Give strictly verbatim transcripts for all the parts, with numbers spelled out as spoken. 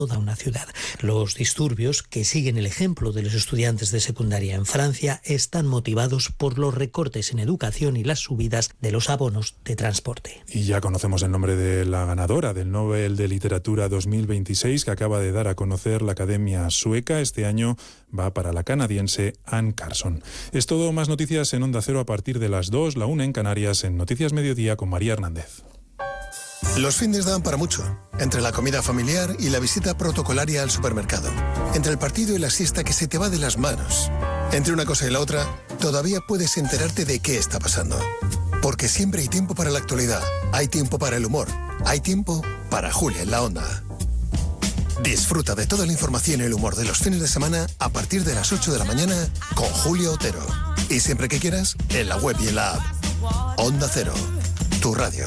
toda una ciudad. Los disturbios, que siguen el ejemplo de los estudiantes de secundaria en Francia, están motivados por los recortes en educación y las subidas de los abonos de transporte. Y ya conocemos el nombre de la ganadora del Nobel de Literatura dos mil veintiséis, que acaba de dar a conocer la Academia Sueca. Este año va para la canadiense Anne Carson. Es todo, más noticias en Onda Cero a partir de las dos, la una en Canarias, en Noticias Mediodía con María Hernández. Los fines dan para mucho. Entre la comida familiar y la visita protocolaria al supermercado. Entre el partido y la siesta que se te va de las manos. Entre una cosa y la otra, todavía puedes enterarte de qué está pasando. Porque siempre hay tiempo para la actualidad. Hay tiempo para el humor. Hay tiempo para Julia en la Onda. Disfruta de toda la información y el humor de los fines de semana a partir de las ocho de la mañana con Julia Otero. Y siempre que quieras, en la web y en la app. Onda Cero, tu radio.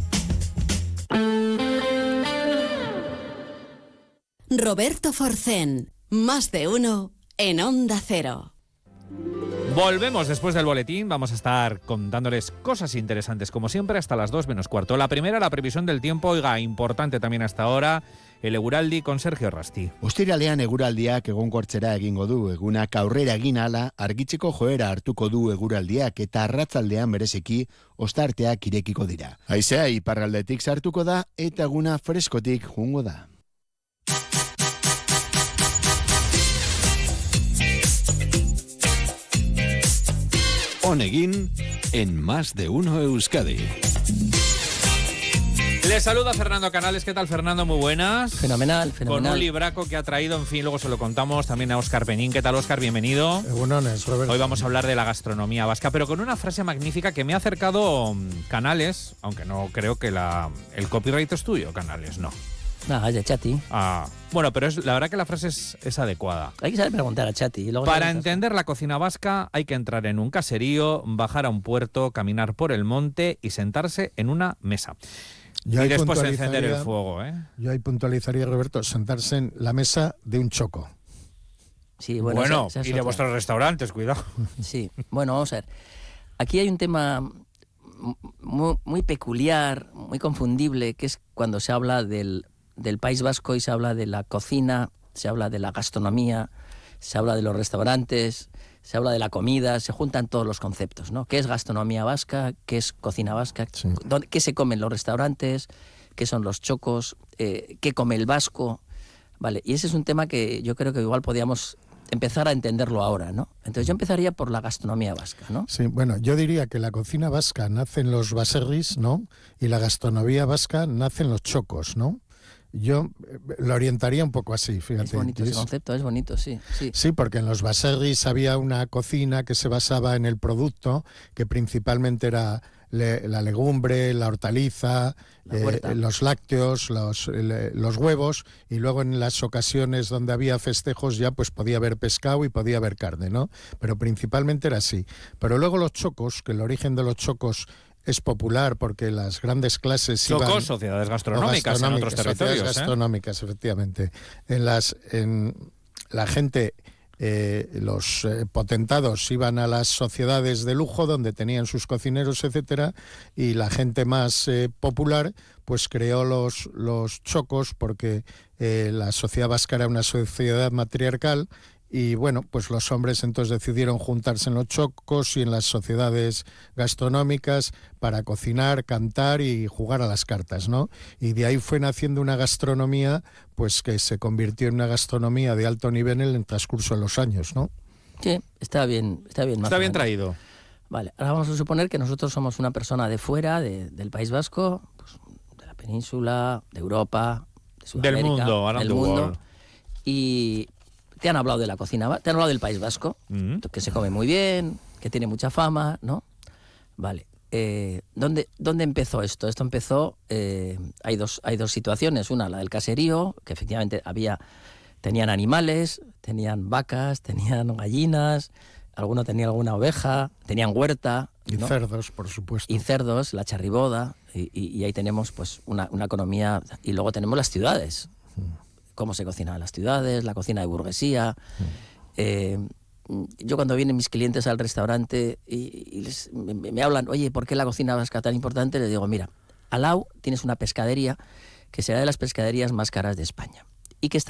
Roberto Forcén, más de uno en Onda Cero. Volvemos después del boletín, vamos a estar contándoles cosas interesantes como siempre hasta las dos menos cuarto. La primera, la previsión del tiempo, oiga, importante también hasta ahora, el Eguraldi con Sergio Rasti. Ostiralean eguraldiak egonkortzera egingo du, egunak aurrera egin ala argitzeko joera hartuko du eguraldiak eta arratzaldean bereziki ostarteak irekiko dira. Haizea iparraldetik sartuko da eta eguna freskotik joango da. Onegin en Más de Uno Euskadi. Les saluda Fernando Canales. ¿Qué tal, Fernando? Muy buenas. Fenomenal, fenomenal. Con un libraco que ha traído, en fin, luego se lo contamos también a Óscar Peñín. ¿Qué tal, Óscar? Bienvenido. Buenas, Roberto. Hoy vamos a hablar de la gastronomía vasca, pero con una frase magnífica que me ha acercado Canales, aunque no creo que la, el copyright es tuyo, Canales, no. No, es de Chati. Ah, bueno, pero es, la verdad que la frase es, es adecuada. Hay que saber preguntar a Chati. Y luego Para entender la cocina vasca hay que entrar en un caserío, bajar a un puerto, caminar por el monte y sentarse en una mesa. Yo y después encender el fuego, ¿eh? Yo ahí puntualizaría, Roberto, sentarse en la mesa de un choco. Sí, bueno, bueno esa, esa y de otra. vuestros restaurantes, cuidado. Sí, bueno, vamos a ver. Aquí hay un tema muy, muy peculiar, muy confundible, que es cuando se habla del... del País Vasco y se habla de la cocina, se habla de la gastronomía, se habla de los restaurantes, se habla de la comida, se juntan todos los conceptos, ¿no? ¿Qué es gastronomía vasca? ¿Qué es cocina vasca? Sí. ¿Dónde, ¿Qué se come en los restaurantes? ¿Qué son los chocos? Eh, ¿Qué come el vasco? Vale, y ese es un tema que yo creo que igual podíamos empezar a entenderlo ahora, ¿no? Entonces yo empezaría por la gastronomía vasca, ¿no? Sí, bueno, yo diría que la cocina vasca nace en los baserris, ¿no? Y la gastronomía vasca nace en los chocos, ¿no? Yo lo orientaría un poco así, fíjate. Es bonito ese Es- concepto, es bonito, sí, sí. Sí, porque en los baserris había una cocina que se basaba en el producto, que principalmente era le- la legumbre, la hortaliza, La eh, huerta. los lácteos, los, el- los huevos, y luego en las ocasiones donde había festejos ya pues podía haber pescado y podía haber carne, ¿no? Pero principalmente era así. Pero luego los chocos, que el origen de los chocos es popular porque las grandes clases Chocos, iban... sociedades o gastronómicas en otros gastronómicas, territorios, sociedades ¿eh? gastronómicas, efectivamente. En las, en la gente, eh, los eh, potentados iban a las sociedades de lujo donde tenían sus cocineros, etcétera, y la gente más eh, popular, pues creó los los chocos porque eh, la sociedad vasca era una sociedad matriarcal. Y bueno, pues los hombres entonces decidieron juntarse en los chocos y en las sociedades gastronómicas para cocinar, cantar y jugar a las cartas, ¿no? Y de ahí fue naciendo una gastronomía, pues que se convirtió en una gastronomía de alto nivel en el transcurso de los años, ¿no? Sí, está bien, está bien. más Está o bien menos. traído. Vale, ahora vamos a suponer que nosotros somos una persona de fuera, de- del País Vasco, pues, de la península, de Europa, de Sudamérica, Del mundo, around del the mundo, world. y te han hablado de la cocina, va- te han hablado del País Vasco, Mm. que se come muy bien, que tiene mucha fama, ¿no? Vale, eh, ¿dónde, ¿dónde empezó esto? Esto empezó, eh, hay dos, hay dos situaciones, una la del caserío, que efectivamente había, tenían animales, tenían vacas, tenían gallinas, alguno tenía alguna oveja, tenían huerta, Y ¿no? cerdos, por supuesto. Y cerdos, la charriboda, y, y- y ahí tenemos pues una, una economía, y luego tenemos las ciudades, cómo se cocina en las ciudades, la cocina de burguesía. Eh, yo cuando vienen mis clientes al restaurante y, y les- me, me hablan, oye, ¿por qué la cocina vasca tan importante? Les digo, mira, al lado tienes una pescadería que será de las pescaderías más caras de España. y que